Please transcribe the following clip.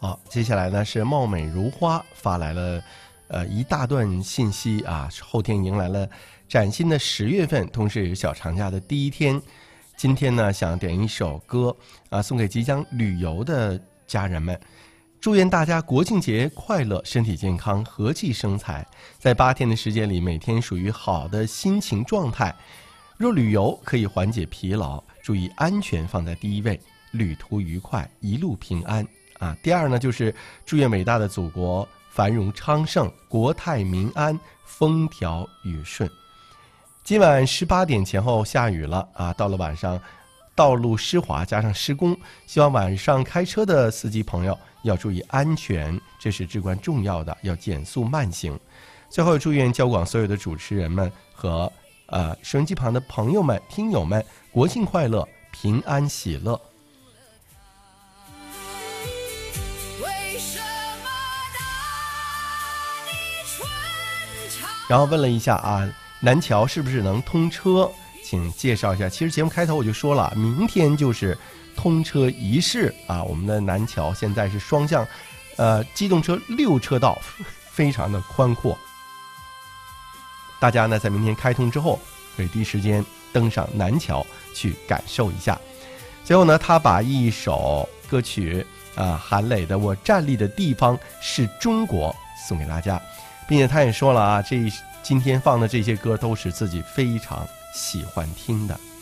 好，接下来呢是貌美如花发来了一大段信息啊，后天迎来了崭新的10月份，同时也是小长假的第一天。今天呢想点一首歌啊，送给即将旅游的家人们，祝愿大家国庆节快乐，身体健康，和气生财，在8天的时间里每天属于好的心情状态。若旅游可以缓解疲劳，注意安全放在第一位，旅途愉快，一路平安啊。第二呢就是祝愿伟大的祖国繁荣昌盛，国泰民安，风调雨顺。今晚18点前后下雨了啊，到了晚上道路湿滑加上施工，希望晚上开车的司机朋友要注意安全，这是至关重要的，要减速慢行。最后祝愿交广所有的主持人们和收音机旁的朋友们、听友们国庆快乐，平安喜乐。然后问了一下啊，南桥是不是能通车？请介绍一下。其实节目开头我就说了，明天就是通车仪式啊。我们的南桥现在是双向，机动车6车道，非常的宽阔。大家呢在明天开通之后，可以第一时间登上南桥去感受一下。最后呢，他把一首歌曲韩磊的《我站立的地方是中国》送给大家。并且他也说了啊，今天放的这些歌都是自己非常喜欢听的。